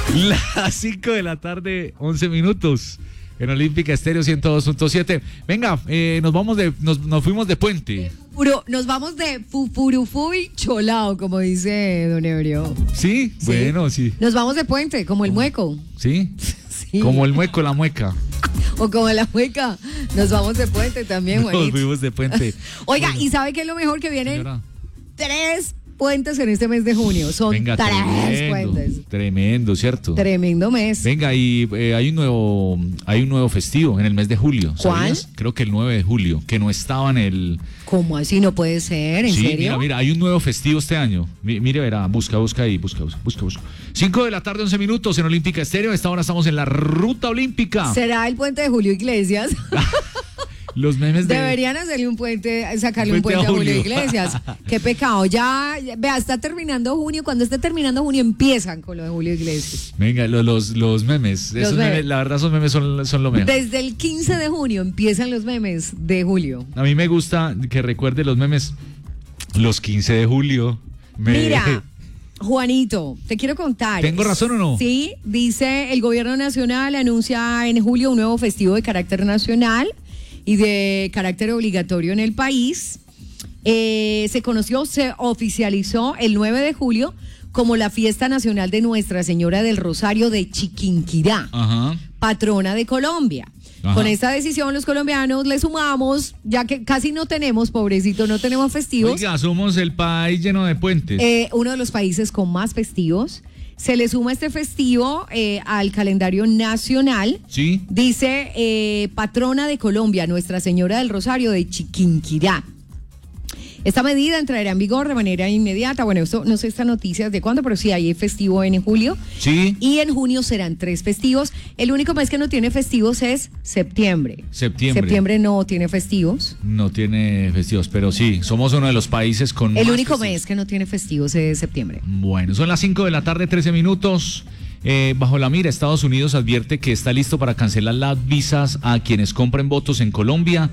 Las 5 de la tarde, 11 minutos. En Olímpica Estéreo 102.7. Venga, nos fuimos de puente. Nos vamos de fufurufú y cholao, como dice Don Ebrio. ¿Sí? Bueno, sí. Nos vamos de puente, como el mueco. ¿Sí? Sí. Como el mueco, la mueca. O como la mueca. Nos vamos de puente también, Juanito. Nos fuimos de puente. Oiga, Bueno, ¿y sabe qué es lo mejor? Que vienen señora. 3 puentes en este mes de junio. Son Venga, 3 tremendo, puentes. tremendo, ¿cierto? Tremendo mes. Venga, y hay un nuevo festivo en el mes de julio. ¿Cuál? ¿Sabías? Creo que el 9 de julio, que no estaba en el... ¿Cómo así? No puede ser, ¿en Sí, serio? mira, hay un nuevo festivo este año. Mire, verá, busca ahí, busca. 5 de la tarde, 11 minutos en Olímpica Estéreo. A esta hora estamos en la ruta olímpica. ¿Será el puente de Julio Iglesias? Los memes de... Deberían hacerle sacarle un puente a Julio Iglesias. Qué pecado. Ya, vea, está terminando junio. Cuando esté terminando junio empiezan con lo de Julio Iglesias. Venga, los memes. Esos memes, la verdad, esos memes son lo mejor. Desde el 15 de junio empiezan los memes de Julio. A mí me gusta que recuerde los memes los 15 de julio. Mira, Juanito, te quiero contar. ¿Tengo razón o no? Sí, dice el gobierno nacional anuncia en julio un nuevo festivo de carácter nacional y de carácter obligatorio en el país. Se oficializó el 9 de julio como la fiesta nacional de Nuestra Señora del Rosario de Chiquinquirá, patrona de Colombia. Ajá. Con esta decisión los colombianos le sumamos, ya que casi no tenemos, pobrecito, no tenemos festivos. Oiga, somos el país lleno de puentes. Uno de los países con más festivos. Se le suma este festivo al calendario nacional. Sí. Dice patrona de Colombia, Nuestra Señora del Rosario de Chiquinquirá. Esta medida entrará en vigor de manera inmediata. Bueno, esto no sé esta noticia de cuándo, pero sí hay festivo en julio. Sí. Y en junio serán 3 festivos. El único mes que no tiene festivos es septiembre. Septiembre no tiene festivos. No tiene festivos, pero sí, somos uno de los países con más El único festivos. mes que no tiene festivos es septiembre. Bueno, son las 5 de la tarde, 13 minutos. Bajo la mira, Estados Unidos advierte que está listo para cancelar las visas a quienes compren votos en Colombia.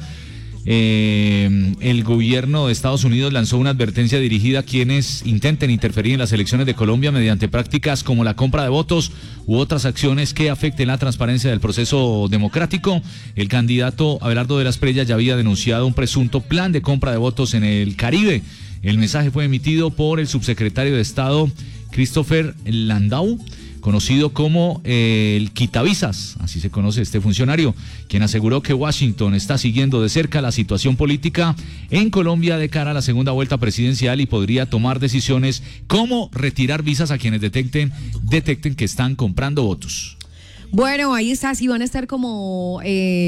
El gobierno de Estados Unidos lanzó una advertencia dirigida a quienes intenten interferir en las elecciones de Colombia mediante prácticas como la compra de votos u otras acciones que afecten la transparencia del proceso democrático. El candidato Abelardo de la Espriella ya había denunciado un presunto plan de compra de votos en el Caribe. El mensaje fue emitido por el subsecretario de Estado Christopher Landau, conocido como el quitavisas, así se conoce este funcionario, quien aseguró que Washington está siguiendo de cerca la situación política en Colombia de cara a la segunda vuelta presidencial y podría tomar decisiones como retirar visas a quienes detecten que están comprando votos. Bueno, ahí está, sí van a estar como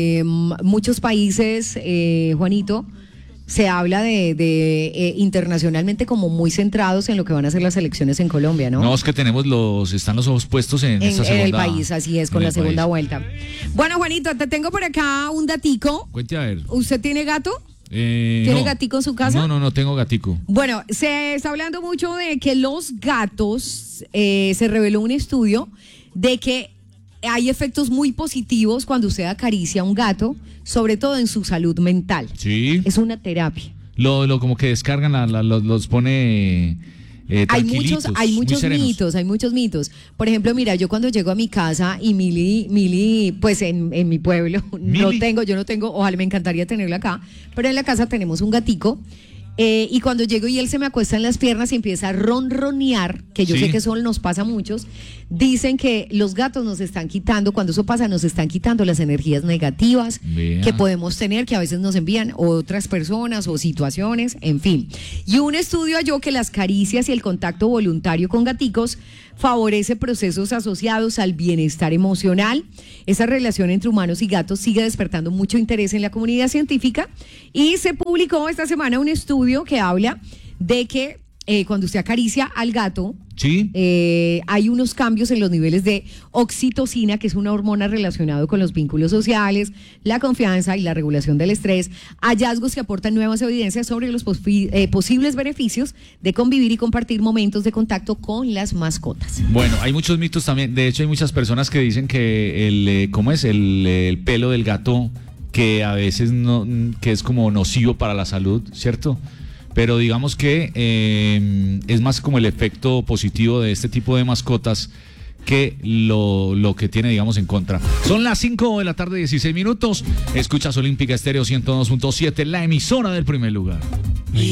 muchos países, Juanito. Se habla de internacionalmente como muy centrados en lo que van a ser las elecciones en Colombia, ¿no? No, es que están los ojos puestos en esta segunda. En el país, así es, con la segunda vuelta. Bueno, Juanito, te tengo por acá un datico. Cuente a ver. ¿Usted tiene gato? ¿Tiene gatico en su casa? No tengo gatico. Bueno, se está hablando mucho de que los gatos, se reveló un estudio de que hay efectos muy positivos cuando usted acaricia a un gato, sobre todo en su salud mental. Sí. Es una terapia. Lo como que descargan, los pone tranquilitos, hay muchos muy mitos, hay muchos mitos. Por ejemplo, mira, yo cuando llego a mi casa y Mili, pues en mi pueblo, yo no tengo, ojalá me encantaría tenerlo acá, pero en la casa tenemos un gatico. Y cuando llego y él se me acuesta en las piernas y empieza a ronronear, que yo sé que eso nos pasa a muchos, dicen que los gatos nos están quitando, cuando eso pasa, nos están quitando las energías negativas que podemos tener, que a veces nos envían otras personas o situaciones, en fin. Y un estudio halló que las caricias y el contacto voluntario con gaticos favorece procesos asociados al bienestar emocional. Esa relación entre humanos y gatos sigue despertando mucho interés en la comunidad científica y se publicó esta semana un estudio que habla de que cuando usted acaricia al gato, ¿sí? Hay unos cambios en los niveles de oxitocina, que es una hormona relacionada con los vínculos sociales, la confianza y la regulación del estrés, hallazgos que aportan nuevas evidencias sobre los posibles beneficios de convivir y compartir momentos de contacto con las mascotas. Bueno, hay muchos mitos también, de hecho hay muchas personas que dicen que el pelo del gato, que a veces que es como nocivo para la salud, ¿cierto? Pero digamos que es más como el efecto positivo de este tipo de mascotas que lo que tiene, digamos, en contra. Son las 5 de la tarde, 16 minutos. Escuchas Olímpica Estéreo 102.7, la emisora del primer lugar.